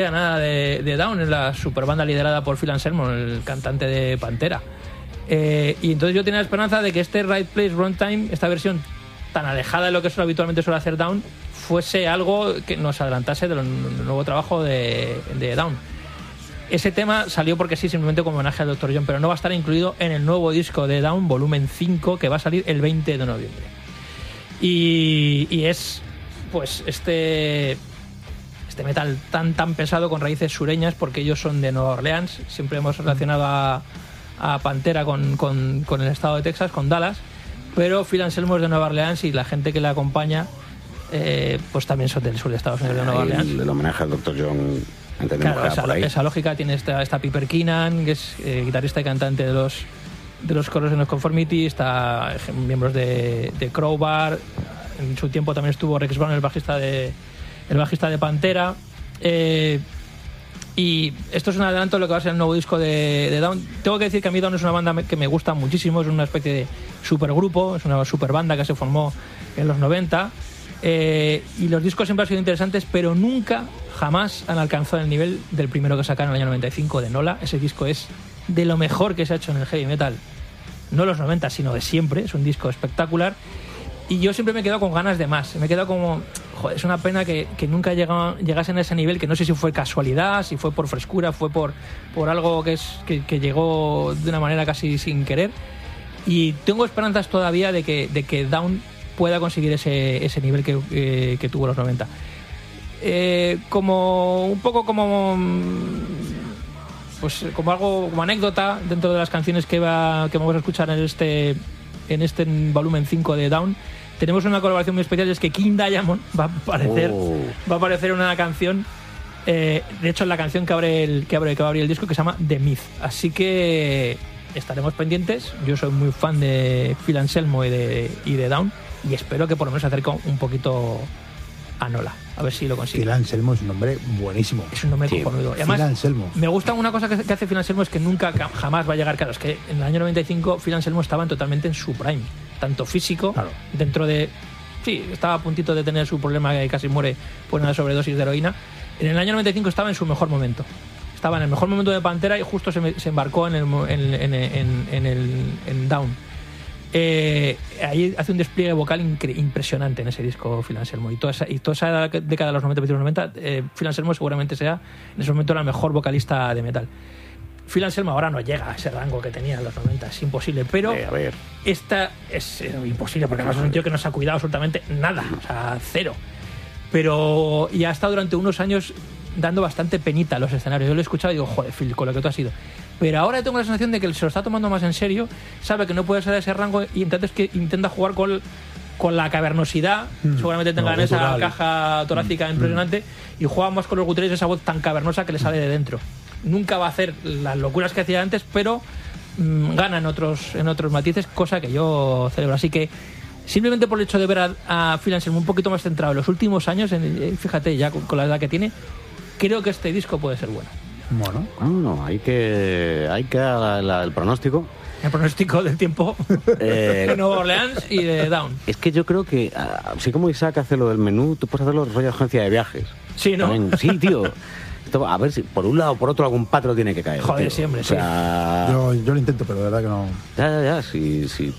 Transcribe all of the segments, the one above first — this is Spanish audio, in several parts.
nada de Down, es la super banda liderada por Phil Anselmo, el cantante de Pantera. Y entonces yo tenía la esperanza de que este Right Place Wrong Time, esta versión tan alejada de lo que habitualmente suele hacer Down, fuese algo que nos adelantase del nuevo trabajo de Down. Ese tema salió porque sí, simplemente como homenaje al Dr. John, pero no va a estar incluido en el nuevo disco de Down, volumen 5, que va a salir el 20 de noviembre. Y es pues este metal tan pesado con raíces sureñas, porque ellos son de Nueva Orleans. Siempre hemos relacionado a Pantera con el estado de Texas, con Dallas, pero Phil Anselmo es de Nueva Orleans y la gente que le acompaña pues también son del sur de Estados Unidos, de Nueva Orleans. El homenaje al Dr. John, claro, esa lógica tiene está Piper Keenan, que es guitarrista y cantante de los coros en los Conformity, está miembros de Crowbar, en su tiempo también estuvo Rex Brown, el bajista de Pantera, y esto es un adelanto de lo que va a ser el nuevo disco de Down. Tengo que decir que a mí Down es una banda que me gusta muchísimo, es una especie de supergrupo, es una super banda que se formó en los 90, y los discos siempre han sido interesantes, pero nunca, jamás han alcanzado el nivel del primero que sacaron en el año 95 de Nola. Ese disco es de lo mejor que se ha hecho en el heavy metal, no los 90, sino de siempre. Es un disco espectacular y yo siempre me he quedado con ganas de más. Me he quedado como, joder, es una pena que nunca llegasen a ese nivel, que no sé si fue casualidad, si fue por frescura, fue por algo que llegó de una manera casi sin querer, y tengo esperanzas todavía de que Down pueda conseguir ese nivel que tuvo los 90. Como un poco como algo, como anécdota dentro de las canciones que vamos a escuchar en este volumen 5 de Down, tenemos una colaboración muy especial, y es que King Diamond va a aparecer en una canción, de hecho en la canción que va a abrir el disco, que se llama The Myth. Así que estaremos pendientes. Yo soy muy fan de Phil Anselmo y de Down, y espero que por lo menos se acerque un poquito a Nola, a ver si lo consigue. Phil Anselmo es un nombre buenísimo. Es un nombre cojonudo. Y además, Phil Anselmo. Me gusta una cosa que hace Phil Anselmo, es que nunca, jamás va a llegar. Claro, es que en el año 95 Phil Anselmo estaba totalmente en su prime, tanto físico, claro, dentro de... Sí, estaba a puntito de tener su problema, que casi muere por una sobredosis de heroína. En el año 95 estaba en su mejor momento. Estaba en el mejor momento de Pantera y justo se embarcó en Down. Ahí hace un despliegue vocal impresionante en ese disco Phil Anselmo, y toda esa década de los 90, principios de los 90, Phil Anselmo seguramente sea en ese momento la mejor vocalista de metal. Phil Anselmo ahora no llega a ese rango que tenía en los 90, es imposible, pero esta es imposible, porque además es un tío que no se ha cuidado absolutamente nada, o sea, cero, pero y ha estado durante unos años dando bastante penita a los escenarios. Yo lo he escuchado y digo, joder, Phil, con lo que tú has ido. Pero ahora tengo la sensación de que se lo está tomando más en serio, sabe que no puede ser de ese rango, y entonces que intenta jugar con la cavernosidad, seguramente tengan esa caja torácica impresionante, y juega más con los guturales, esa voz tan cavernosa que le sale de dentro. Nunca va a hacer las locuras que hacía antes, pero gana en otros matices, cosa que yo celebro. Así que simplemente por el hecho de ver a Phil Anselmo un poquito más centrado en los últimos años, fíjate, ya con la edad que tiene, creo que este disco puede ser bueno. Bueno, no, hay que dar el pronóstico. El pronóstico del tiempo de Nueva Orleans y de Down. Es que yo creo que, así como Isaac hace lo del menú, tú puedes hacerlo rollo de agencia de viajes. Sí, ¿no? También, sí, tío. Esto, a ver si por un lado o por otro algún patro tiene que caer. Joder, tío. siempre, o sea, sí. Yo lo intento, pero de verdad que no. Ya, sí.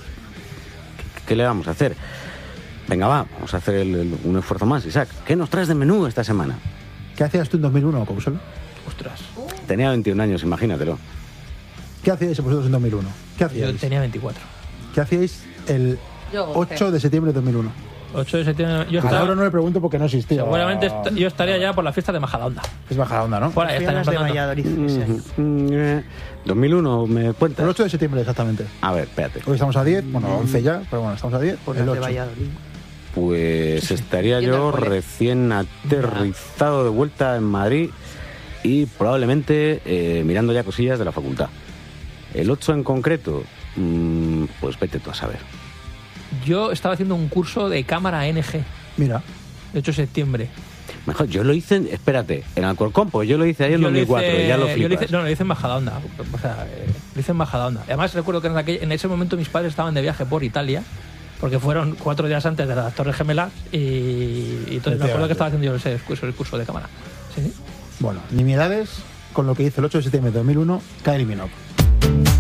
¿Qué le vamos a hacer? Venga, vamos a hacer un esfuerzo más, Isaac. ¿Qué nos traes de menú esta semana? ¿Qué hacías tú en 2001, Cousel? Ostras. Tenía 21 años, imagínatelo. ¿Qué hacíais vosotros en 2001? ¿Qué hacíais? Yo tenía 24. ¿Qué hacíais el 8 de septiembre de 2001? 8 de septiembre. Yo ahora no le pregunto porque no existía. Seguramente yo estaría ya por la fiesta de Majadahonda. Es Majadahonda, ¿no? Por ahí estaría de Valladolid ese año. 2001, ¿me cuentas? El 8 de septiembre, exactamente. A ver, espérate. Hoy estamos a 10, bueno, 11 ya, pero bueno, estamos a 10. Por el 8. de Valladolid. Pues estaría yo recién aterrizado de vuelta en Madrid y probablemente mirando ya cosillas de la facultad. El 8 en concreto, pues vete tú a saber. Yo estaba haciendo un curso de cámara NG. Mira. De 8 de septiembre. Mejor, yo lo hice, espérate, en Alcorcón, pues yo lo hice ahí en 2004, ya lo flipas. Lo hice en Majadahonda. O sea, lo hice en Majadahonda. Además recuerdo que en ese momento mis padres estaban de viaje por Italia, porque fueron 4 días antes de las Torres Gemelas, y entonces me acuerdo que estaba haciendo yo el curso de cámara. ¿Sí? Bueno, nimiedades con lo que hizo el 8 de septiembre de 2001, Kylie Minogue.